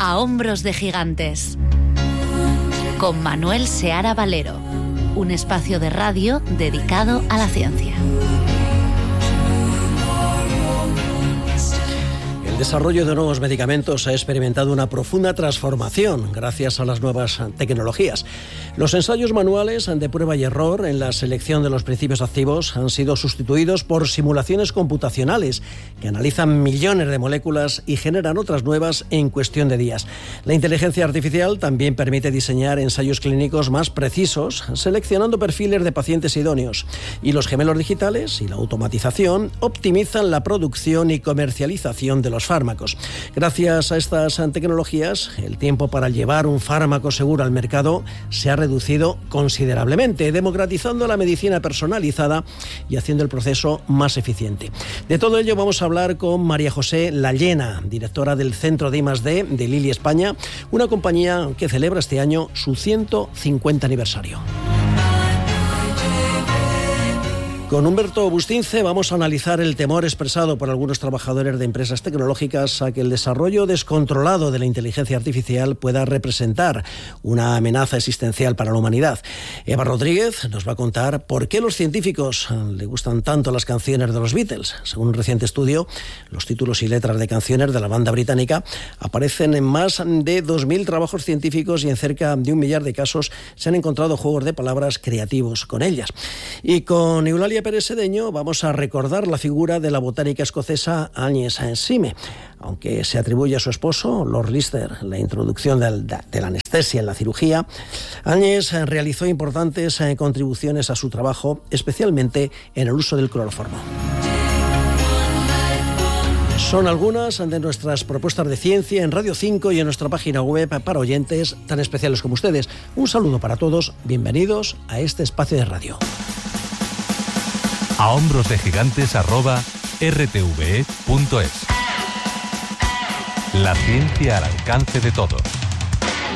A hombros de gigantes, con Manuel Seara Valero, un espacio de radio dedicado a la ciencia. El desarrollo de nuevos medicamentos ha experimentado una profunda transformación gracias a las nuevas tecnologías. Los ensayos manuales de prueba y error en la selección de los principios activos han sido sustituidos por simulaciones computacionales que analizan millones de moléculas y generan otras nuevas en cuestión de días. La inteligencia artificial también permite diseñar ensayos clínicos más precisos, seleccionando perfiles de pacientes idóneos. Y los gemelos digitales y la automatización optimizan la producción y comercialización de los fármacos. Gracias a estas tecnologías, el tiempo para llevar un fármaco seguro al mercado se ha reducido considerablemente, democratizando la medicina personalizada y haciendo el proceso más eficiente. De todo ello vamos a hablar con María José Lallena, directora del Centro de I+D de Lilly España, una compañía que celebra este año su 150 aniversario. Con Humberto Bustince vamos a analizar el temor expresado por algunos trabajadores de empresas tecnológicas a que el desarrollo descontrolado de la inteligencia artificial pueda representar una amenaza existencial para la humanidad. Eva Rodríguez nos va a contar por qué los científicos le gustan tanto las canciones de los Beatles. Según un reciente estudio, los títulos y letras de canciones de la banda británica aparecen en más de 2.000 trabajos científicos y en cerca de 1 millar de casos se han encontrado juegos de palabras creativos con ellas. Y con Eulalia Pérez Sedeño vamos a recordar la figura de la botánica escocesa Agnes Sime. Aunque se atribuye a su esposo, Lord Lister, la introducción de la anestesia en la cirugía, Agnes realizó importantes contribuciones a su trabajo, especialmente en el uso del cloroformo. Son algunas de nuestras propuestas de ciencia en Radio 5 y en nuestra página web para oyentes tan especiales como ustedes. Un saludo para todos, bienvenidos a este espacio de radio. A hombros de gigantes @rtve.es. La ciencia al alcance de todos.